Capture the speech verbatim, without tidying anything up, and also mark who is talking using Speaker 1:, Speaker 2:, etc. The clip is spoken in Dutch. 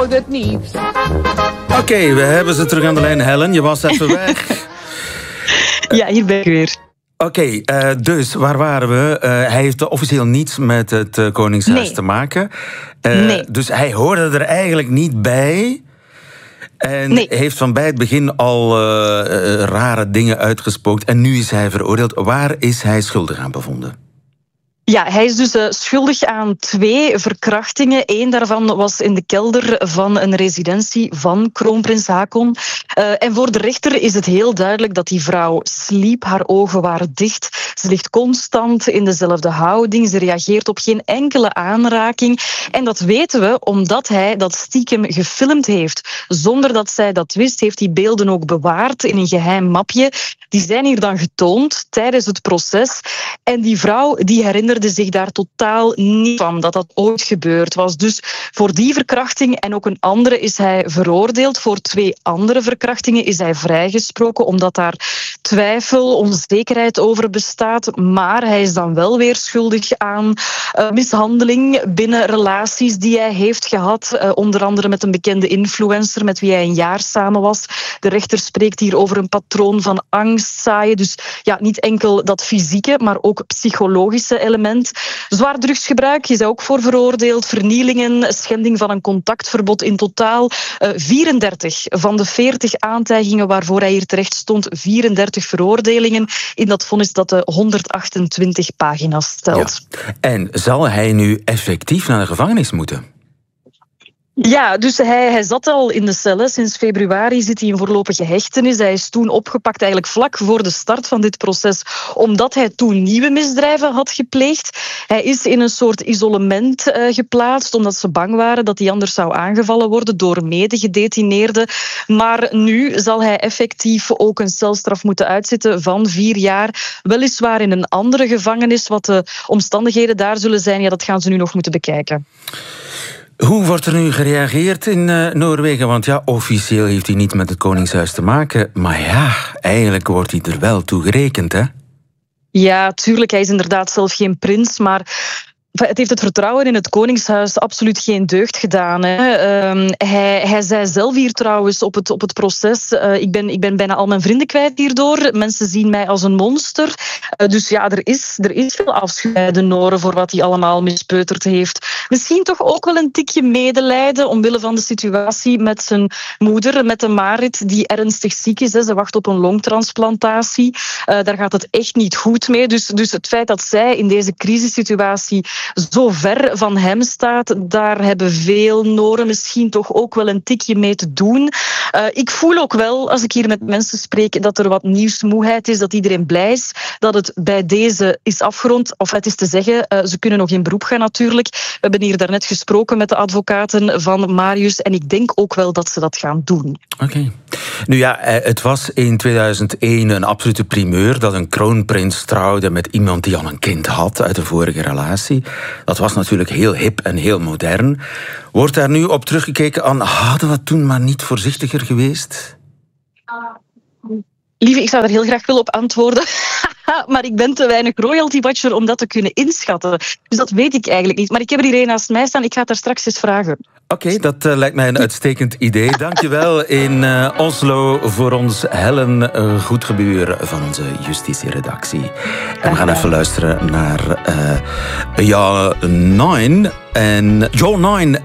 Speaker 1: Het nieuws.
Speaker 2: Oké, okay, we hebben ze terug aan de lijn. Helen, je was even weg.
Speaker 3: Ja, hier ben ik weer.
Speaker 2: Oké, okay, uh, dus waar waren we? Uh, hij heeft officieel niets met het uh, Koningshuis
Speaker 3: nee.
Speaker 2: te maken. Uh,
Speaker 3: nee.
Speaker 2: Dus hij hoorde er eigenlijk niet bij. En
Speaker 3: nee.
Speaker 2: heeft van bij het begin al uh, uh, rare dingen uitgespookt. En nu is hij veroordeeld. Waar is hij schuldig aan bevonden?
Speaker 3: Ja, hij is dus uh, schuldig aan twee verkrachtingen. Eén daarvan was in de kelder van een residentie van kroonprins Haakon. Uh, en voor de rechter is het heel duidelijk dat die vrouw sliep. Haar ogen waren dicht. Ze ligt constant in dezelfde houding. Ze reageert op geen enkele aanraking. En dat weten we omdat hij dat stiekem gefilmd heeft. Zonder dat zij dat wist, heeft hij beelden ook bewaard in een geheim mapje. Die zijn hier dan getoond tijdens het proces. En die vrouw die herinnerde zich daar totaal niet van dat dat ooit gebeurd was. Dus voor die verkrachting en ook een andere is hij veroordeeld. Voor twee andere verkrachtingen is hij vrijgesproken omdat daar twijfel, onzekerheid over bestaat. Maar hij is dan wel weer schuldig aan uh, mishandeling binnen relaties die hij heeft gehad. Uh, onder andere met een bekende influencer met wie hij een jaar samen was. De rechter spreekt hier over een patroon van angstzaaien. Dus ja, niet enkel dat fysieke, maar ook psychologische element. Zwaar drugsgebruik is hij ook voor veroordeeld. Vernielingen, schending van een contactverbod. In totaal uh, vierendertig van de veertig aantijgingen waarvoor hij hier terecht stond. vierendertig veroordelingen in dat vonnis dat de honderdachtentwintig pagina's stelt.
Speaker 2: Ja. En zal hij nu effectief naar de gevangenis moeten?
Speaker 3: Ja, dus hij, hij zat al in de cel. Sinds februari zit hij in voorlopige hechtenis. Hij is toen opgepakt eigenlijk vlak voor de start van dit proces, omdat hij toen nieuwe misdrijven had gepleegd. Hij is in een soort isolement uh, geplaatst, omdat ze bang waren dat hij anders zou aangevallen worden door medegedetineerden. Maar nu zal hij effectief ook een celstraf moeten uitzitten van vier jaar. Weliswaar in een andere gevangenis. Wat de omstandigheden daar zullen zijn, ja, dat gaan ze nu nog moeten bekijken.
Speaker 2: Hoe wordt er nu gereageerd in uh, Noorwegen? Want ja, officieel heeft hij niet met het Koningshuis te maken. Maar ja, eigenlijk wordt hij er wel toe gerekend, hè?
Speaker 3: Ja, tuurlijk. Hij is inderdaad zelf geen prins, maar het heeft het vertrouwen in het Koningshuis absoluut geen deugd gedaan. Hè. Uh, hij, hij zei zelf hier trouwens op het, op het proces, uh, ik, ben, ik ben bijna al mijn vrienden kwijt hierdoor. Mensen zien mij als een monster. Uh, dus ja, er is, er is veel afschuw bij de Noren voor wat hij allemaal mispeuterd heeft. Misschien toch ook wel een tikje medelijden omwille van de situatie met zijn moeder, met de Marit, die ernstig ziek is. Hè. Ze wacht op een longtransplantatie. Uh, daar gaat het echt niet goed mee. Dus, dus het feit dat zij in deze crisissituatie zo ver van hem staat, daar hebben veel Noren misschien toch ook wel een tikje mee te doen. Uh, ik voel ook wel, als ik hier met mensen spreek, dat er wat nieuwsmoeheid is, dat iedereen blij is, dat het bij deze is afgerond. Of het is te zeggen, uh, ze kunnen nog in beroep gaan natuurlijk. We hebben hier daarnet gesproken met de advocaten van Marius en ik denk ook wel dat ze dat gaan doen.
Speaker 2: Oké. Okay. Nu ja, het was in tweeduizend één een absolute primeur dat een kroonprins trouwde met iemand die al een kind had uit een vorige relatie. Dat was natuurlijk heel hip en heel modern. Wordt daar nu op teruggekeken aan, hadden we toen maar niet voorzichtiger geweest?
Speaker 3: Lieve, ik zou daar heel graag willen op antwoorden. Maar ik ben te weinig royalty watcher om dat te kunnen inschatten. Dus dat weet ik eigenlijk niet. Maar ik heb er hier een naast mij staan. Ik ga het daar straks eens vragen.
Speaker 2: Oké, okay, dat uh, lijkt mij een uitstekend idee. Dankjewel in uh, Oslo voor ons Helen uh, Goedgebuur van onze justitieredactie. En we gaan even luisteren naar uh, Ja Nine en Joel Nine.